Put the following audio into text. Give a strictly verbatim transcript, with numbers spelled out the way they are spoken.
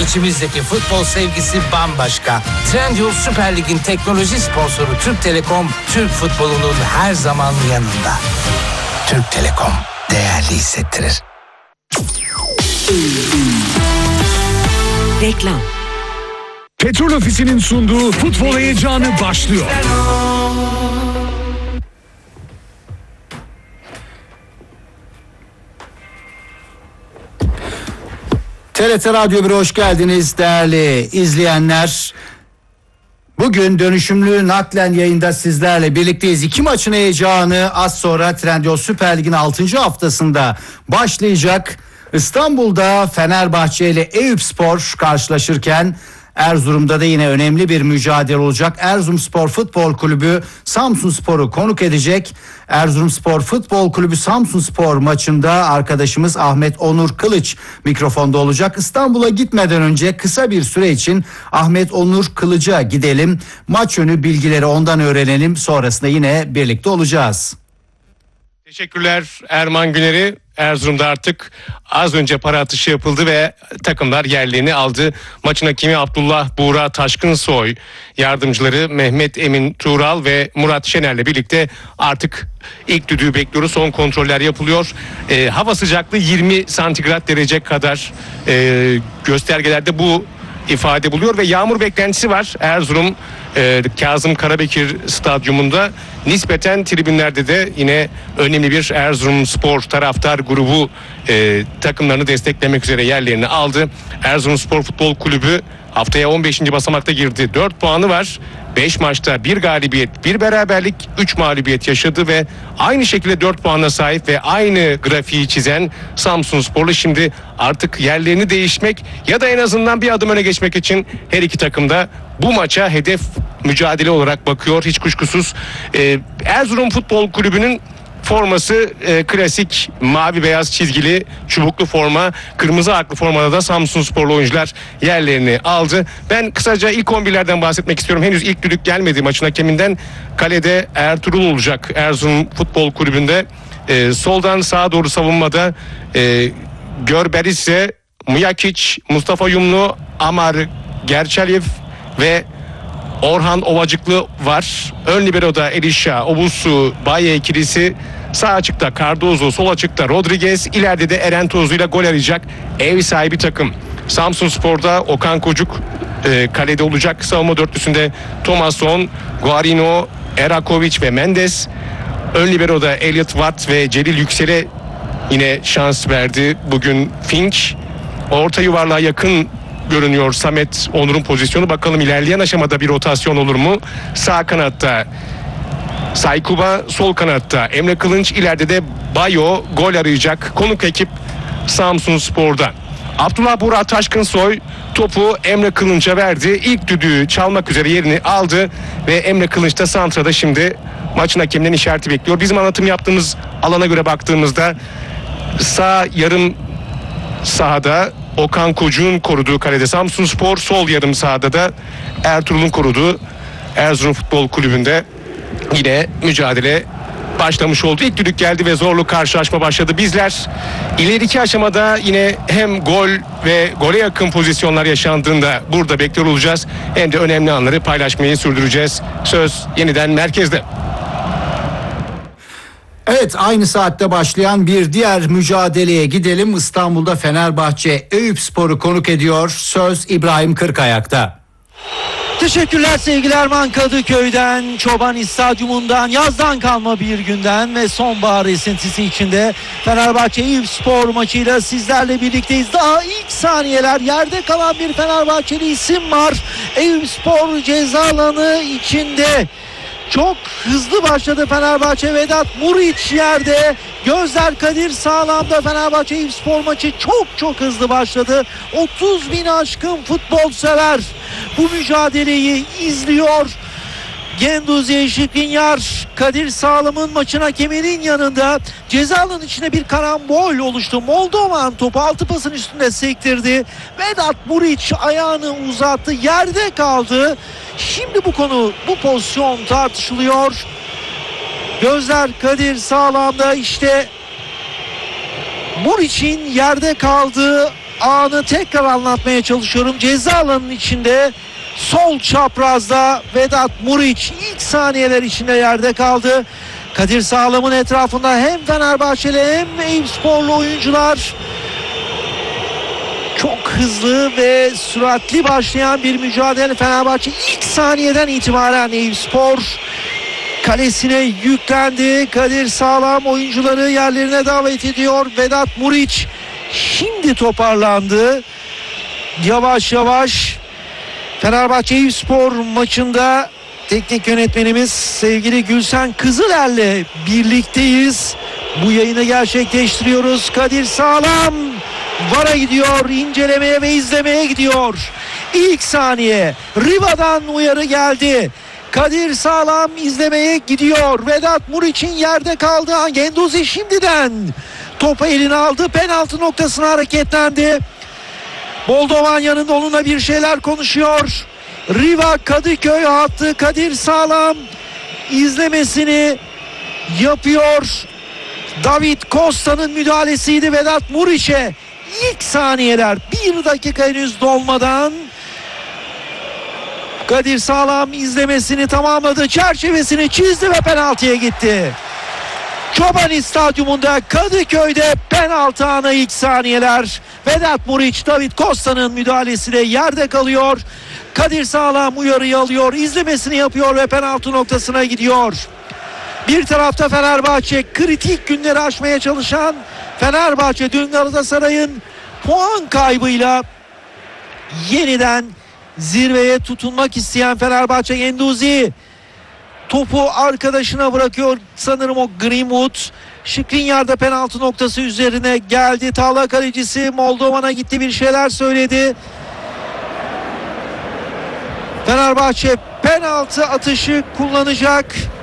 İçimizdeki futbol sevgisi bambaşka. Trendyol Süper Lig'in teknoloji sponsoru Türk Telekom, Türk futbolunun her zaman yanında. Türk Telekom değerli hissettirir. Reklam. Petrol Ofisi'nin sunduğu futbol heyecanı başlıyor. T R T Radyo bir'e hoş geldiniz değerli izleyenler. Bugün dönüşümlü naklen yayında sizlerle birlikteyiz. İki maçın heyecanı az sonra Trendyol Süper Lig'in altıncı haftasında başlayacak. İstanbul'da Fenerbahçe ile Eyüpspor karşılaşırken Erzurum'da da yine önemli bir mücadele olacak. Erzurumspor Futbol Kulübü Samsunspor'u konuk edecek. Erzurumspor Futbol Kulübü Samsunspor maçında arkadaşımız Ahmet Onur Kılıç mikrofonda olacak. İstanbul'a gitmeden önce kısa bir süre için Ahmet Onur Kılıç'a gidelim. Maç önü bilgileri ondan öğrenelim. Sonrasında yine birlikte olacağız. Teşekkürler Erman Güner'i. Erzurum'da artık az önce para atışı yapıldı ve takımlar yerlerini aldı. Maçın hakemi Abdullah Buğra Taşkınsoy, yardımcıları Mehmet Emin Tuğral ve Murat Şener'le birlikte artık ilk düdüğü bekliyoruz. Son kontroller yapılıyor. E, hava sıcaklığı yirmi santigrat derece kadar e, göstergelerde bu ifade buluyor ve yağmur beklentisi var. Erzurum e, Kazım Karabekir Stadyumunda nispeten tribünlerde de yine önemli bir Erzurumspor taraftar grubu e, takımlarını desteklemek üzere yerlerini aldı. Erzurumspor Futbol Kulübü haftaya on beşinci basamakta girdi. dört puanı var. beş maçta bir galibiyet, bir beraberlik, üç mağlubiyet yaşadı ve aynı şekilde dört puana sahip ve aynı grafiği çizen Samsunspor'la şimdi artık yerlerini değişmek ya da en azından bir adım öne geçmek için her iki takım da bu maça hedef mücadele olarak bakıyor. Hiç kuşkusuz ee, Erzurum Futbol Kulübü'nün forması e, klasik mavi beyaz çizgili çubuklu forma, kırmızı haklı formada da Samsunsporlu oyuncular yerlerini aldı. Ben kısaca ilk on birlerden bahsetmek istiyorum. Henüz ilk düdük gelmedi maçın hakeminden. Kalede Ertuğrul olacak Erzurum Futbol Kulübü'nde. E, soldan sağa doğru savunmada e, Görberis'e Mujakic, Mustafa Yumlu, Amar Gerçelyev ve Orhan Ovacıklı var. Ön libero'da Elisha, Obusu, Baye ikilisi. Sağ açıkta Cardozo, sol açıkta Rodriguez, ileride de Eren Tozlu ile gol arayacak ev sahibi takım. Samsunspor'da Okan Kocuk e, kalede olacak. Savunma dörtlüsünde Thomasson, Guarino, Erakovic ve Mendes. Ön libero'da Elliot Watt ve Celil Yüksel'e yine şans verdi bugün Fink. Orta yuvarlığa yakın görünüyor Samet Onur'un pozisyonu. Bakalım ilerleyen aşamada bir rotasyon olur mu? Sağ kanatta Saykuba, sol kanatta Emre Kılınç, ileride de Bayo gol arayacak. Konuk ekip Samsunspor'da. Abdullah Buğra Taşkınsoy topu Emre Kılınç'a verdi. İlk düdüğü çalmak üzere yerini aldı ve Emre Kılınç da santrada şimdi maçın hakeminden işareti bekliyor. Bizim anlatım yaptığımız alana göre baktığımızda sağ yarım sahada Okan Kocuk'un koruduğu kalede Samsunspor, sol yarım sahada da Ertuğrul'un koruduğu Erzurum Futbol Kulübü'nde yine mücadele başlamış oldu. İlk düdük geldi ve zorlu karşılaşma başladı. Bizler ileriki aşamada yine hem gol ve gole yakın pozisyonlar yaşandığında burada bekliyor olacağız. Hem de önemli anları paylaşmayı sürdüreceğiz. Söz yeniden merkezde. Evet, aynı saatte başlayan bir diğer mücadeleye gidelim. İstanbul'da Fenerbahçe Eyüpspor'u konuk ediyor. Söz İbrahim Kırkayak'ta. Teşekkürler sevgili Erman. Kadıköy'den, Çoban Stadyumundan, yazdan kalma bir günden ve sonbahar esintisi içinde Fenerbahçe Eyüpspor maçıyla sizlerle birlikteyiz. Daha ilk saniyeler, yerde kalan bir Fenerbahçeli isim var. Eyüpspor ceza alanı içinde. Çok hızlı başladı Fenerbahçe. Vedat Muriç yerde. Gözler Kadir Sağlam'da. Fenerbahçe Eyüpspor maçı çok çok hızlı başladı. otuz bin aşkın futbol sever bu mücadeleyi izliyor. Genduzi Şikrinyar, Kadir Sağlam'ın maçın hakeminin yanında. Ceza alanının içine bir karambol oluştu. Moldovan topu altı pasın üstünde sektirdi. Vedat Muriç ayağını uzattı. Yerde kaldı. Şimdi bu konu, bu pozisyon tartışılıyor. Gözler Kadir Sağlam'da. İşte Muriç'in yerde kaldığı anı tekrar anlatmaya çalışıyorum. Ceza alanının içinde sol çaprazda Vedat Muriç ilk saniyeler içinde yerde kaldı. Kadir Sağlam'ın etrafında hem Fenerbahçeli hem Eyüpsporlu oyuncular. Çok hızlı ve süratli başlayan bir mücadele. Fenerbahçe ilk saniyeden itibaren Eyüpspor kalesine yüklendi. Kadir Sağlam oyuncuları yerlerine davet ediyor. Vedat Muriç şimdi toparlandı. Yavaş yavaş Fenerbahçe Eyüpspor maçında teknik yönetmenimiz sevgili Gülsen Kızıler'le birlikteyiz. Bu yayını gerçekleştiriyoruz. Kadir Sağlam VAR'a gidiyor, incelemeye ve izlemeye gidiyor. İlk saniye Riva'dan uyarı geldi. Kadir Sağlam izlemeye gidiyor. Vedat Muriç'in yerde kaldığı Genduzi şimdiden topu eline aldı. Penaltı noktasına hareketlendi. Moldovan yanında onunla bir şeyler konuşuyor. Riva Kadıköy hattı. Kadir Sağlam izlemesini yapıyor. David Costa'nın müdahalesiydi Vedat Muriç'e. İlk saniyeler, bir dakika henüz dolmadan Kadir Sağlam izlemesini tamamladı. Çerçevesini çizdi ve penaltıya gitti. Çobani Stadyumunda Kadıköy'de penaltı anı ilk saniyeler. Vedat Muriç, David Costa'nın müdahalesiyle yerde kalıyor. Kadir Sağlam uyarıyı alıyor, izlemesini yapıyor ve penaltı noktasına gidiyor. Bir tarafta Fenerbahçe, kritik günleri aşmaya çalışan Fenerbahçe, dün Galatasaray'ın puan kaybıyla yeniden zirveye tutunmak isteyen Fenerbahçe. Genduzi topu arkadaşına bırakıyor, sanırım o Greenwood. Skriniar'da penaltı noktası üzerine geldi. Tağla kalecisi Moldovan'a gitti, bir şeyler söyledi. Fenerbahçe penaltı atışı kullanacak.